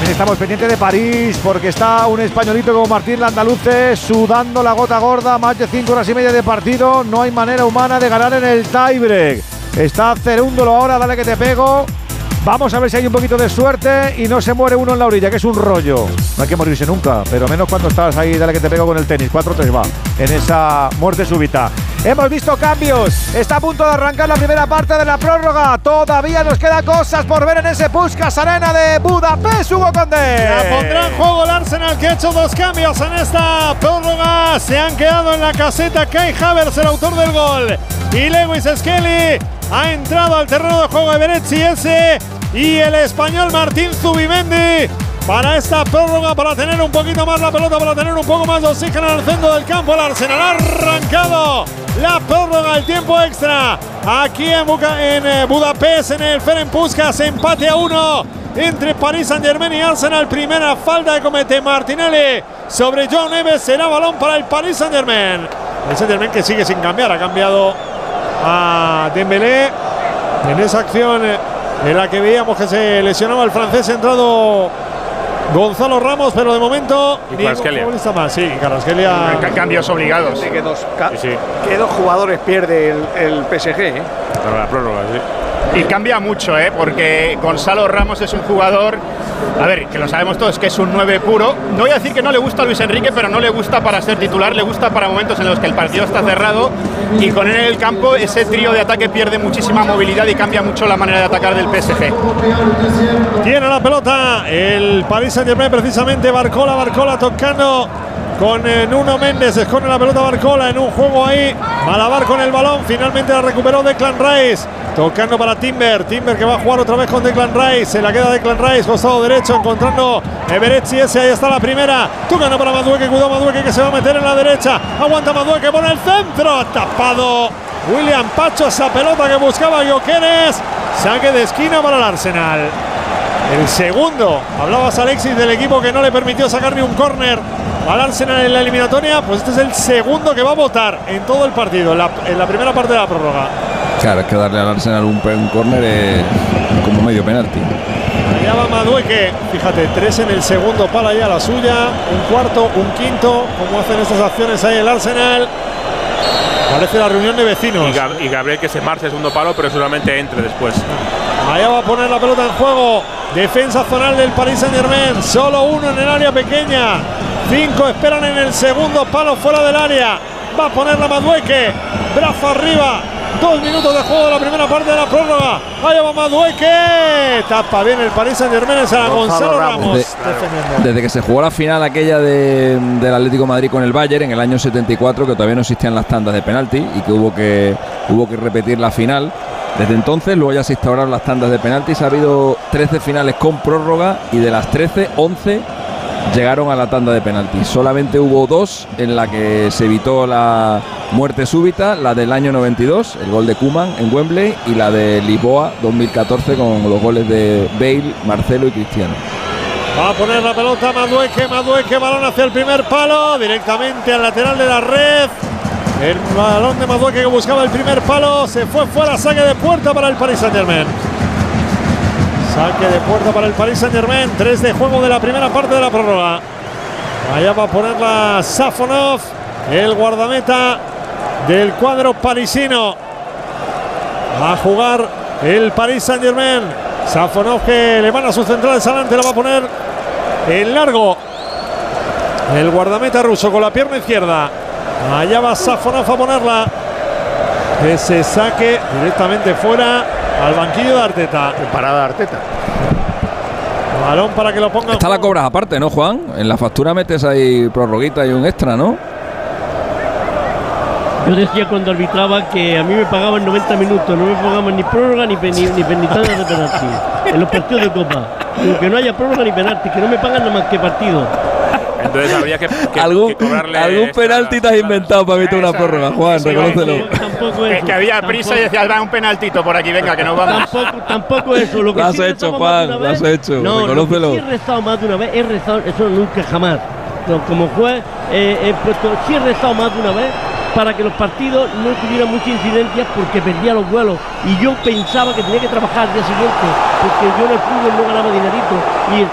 También estamos pendientes de París porque está un españolito como Martín Landaluce sudando la gota gorda, más de 5 horas y media de partido, no hay manera humana de ganar en el tiebreak. Está Cerúndolo ahora, dale que te pego. Vamos a ver si hay un poquito de suerte y no se muere uno en la orilla, que es un rollo. No hay que morirse nunca, pero menos cuando estás ahí, dale que te pego con el tenis. 4-3 va, en esa muerte súbita. Hemos visto cambios. Está a punto de arrancar la primera parte de la prórroga. Todavía nos quedan cosas por ver en ese Puskás Arena de Budapest, Hugo Condé. La pondrá en juego el Arsenal, que ha hecho 2 cambios en esta prórroga. Se han quedado en la caseta Kai Havertz, el autor del gol, y Lewis Skelly. Ha entrado al terreno de juego Eberechi ese y el español Martín Zubimendi para esta prórroga, para tener un poquito más la pelota, para tener un poco más de oxígeno en el centro del campo. El Arsenal ha arrancado la prórroga, el tiempo extra aquí en Budapest, en el Ferenc Puskás. Empate a 1 entre Paris Saint-Germain y Arsenal. Primera falta que comete Martinelli sobre Joao Neves. Será balón para el Paris Saint-Germain. El Saint-Germain que sigue sin cambiar, ha cambiado a Dembélé en esa acción en la que veíamos que se lesionaba el francés. Ha entrado Gonzalo Ramos, pero de momento y Kvaratskhelia más. Sí, Kvaratskhelia. Cambios obligados. Que dos jugadores pierde el PSG. Para la prórroga, sí. Y cambia mucho, porque Gonzalo Ramos es un jugador, a ver, que lo sabemos todos, que es un 9 puro. No voy a decir que no le gusta a Luis Enrique, pero no le gusta para ser titular, le gusta para momentos en los que el partido está cerrado, y con él en el campo ese trío de ataque pierde muchísima movilidad y cambia mucho la manera de atacar del PSG. Tiene la pelota el Paris Saint-Germain, precisamente Barcola tocando con Nuno Méndez. Esconde la pelota Barcola en un juego ahí, malabar con el balón. Finalmente la recuperó Declan Rice, tocando para Timber que va a jugar otra vez con Declan Rice. Se la queda Declan Rice, costado derecho, encontrando Eberechi ese. Ahí está la primera, tocando para Madueke. Cuidado Madueke, que se va a meter en la derecha. Aguanta Madueke, pone el centro, tapado William Pacho. Esa pelota que buscaba Gyökeres. Saque de esquina para el Arsenal. El segundo, hablabas Alexis del equipo que no le permitió sacar ni un córner al Arsenal en la eliminatoria. Pues este es el segundo que va a votar en todo el partido, en la primera parte de la prórroga. Claro, es que darle al Arsenal un córner es como medio penalti. Allá va Madueke, fíjate, 3 en el segundo palo, allá la suya, un cuarto, un quinto, como hacen estas acciones ahí el Arsenal. Parece la reunión de vecinos. Y Gabriel, que se marcha el segundo palo, pero seguramente entre después. Allá va a poner la pelota en juego. Defensa zonal del Paris Saint-Germain. Solo uno en el área pequeña. 5 esperan en el segundo palo fuera del área. Va a poner la Madueke. Brazo arriba. 2 minutos de juego de la primera parte de la prórroga. Allá va Madueke. Tapa bien el Paris Saint-Germain. Es a Gonzalo Ramos. Desde que se jugó la final aquella del Atlético de Madrid con el Bayern en el año 74, que todavía no existían las tandas de penalti y que hubo que repetir la final. Desde entonces, luego ya se instauraron las tandas de penaltis. Ha habido 13 finales con prórroga y de las 13, 11 llegaron a la tanda de penaltis. Solamente hubo 2 en la que se evitó la muerte súbita, la del año 92, el gol de Koeman en Wembley, y la de Lisboa 2014 con los goles de Bale, Marcelo y Cristiano. Va a poner la pelota Madueke, balón hacia el primer palo, directamente al lateral de la red. El balón de Madueke que buscaba el primer palo, se fue fuera, saque de puerta para el Paris Saint-Germain. Saque de puerta para el Paris Saint-Germain, 3 de juego de la primera parte de la prórroga. Allá va a ponerla Safonov, el guardameta del cuadro parisino. Va a jugar el Paris Saint-Germain. Safonov, que le van a sus centrales adelante, la va a poner en largo. El guardameta ruso con la pierna izquierda. Allá va Safonov a ponerla. Ese saque directamente fuera al banquillo de Arteta. Parada de Arteta. Balón para que lo ponga. Esta la cobras aparte, ¿no, Juan? En la factura metes ahí prorroguita y un extra, ¿no? Yo decía cuando arbitraba que a mí me pagaban 90 minutos, no me pagaban ni prórroga ni tandas de penalti en los partidos de Copa. Digo, que no haya prórroga ni penalti, que no me pagan nada más que partido. Entonces habría que cobrarle. Algún penalti te has inventado para evitar una prórroga, Juan, reconócelo. Tampoco eso. Que había prisa y decías, da un penaltito por aquí, venga, que nos vamos. Tampoco eso. Lo que has hecho, Juan, lo has hecho, reconócelo. Si he rezado más de una vez, he rezado, eso nunca jamás. No, como juez, he puesto, si he rezado más de una vez para que los partidos no tuvieran muchas incidencias porque perdía los vuelos. Y yo pensaba que tenía que trabajar al día siguiente porque yo en el fútbol no ganaba dinerito. Y